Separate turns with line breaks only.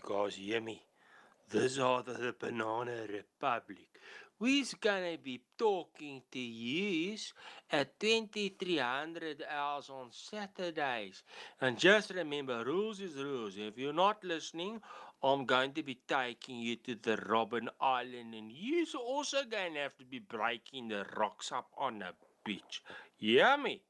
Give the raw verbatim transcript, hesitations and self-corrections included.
Guys, hear me. This are the Banana Republic. We's gonna be talking to you at twenty-three hundred hours on Saturdays. And just remember, rules is rules. If you're not listening, I'm going to be taking you to the Robben Island, and you're also going to have to be breaking the rocks up on the beach. Hear me?